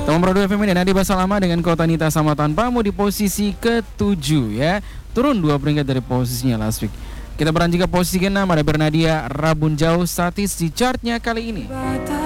Teman Produk FM ini Nadi Basalama dengan Kota Nita Sama Tanpamu di posisi ke-7 ya. Turun 2 peringkat dari posisinya last week. Kita beranjak ke posisi ke-6 ada Bernadia Rabun Jauh statis di chartnya kali ini.